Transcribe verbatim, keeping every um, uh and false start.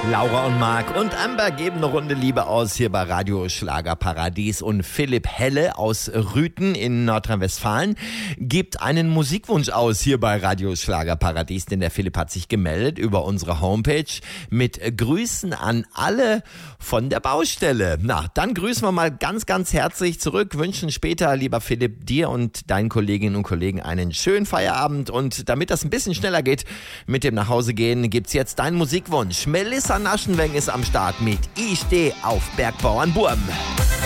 Laura und Marc und Amber geben eine Runde Liebe aus hier bei Radio Schlagerparadies, und Philipp Helle aus Rüthen in Nordrhein-Westfalen gibt einen Musikwunsch aus hier bei Radio Schlagerparadies, denn der Philipp hat sich gemeldet über unsere Homepage mit Grüßen an alle von der Baustelle. Na, dann grüßen wir mal ganz, ganz herzlich zurück, wünschen später, lieber Philipp, dir und deinen Kolleginnen und Kollegen einen schönen Feierabend, und damit das ein bisschen schneller geht mit dem Nachhausegehen, gibt's jetzt deinen Musikwunsch. Melissa Naschenweng ist am Start mit Ich steh auf Bergbauernburm.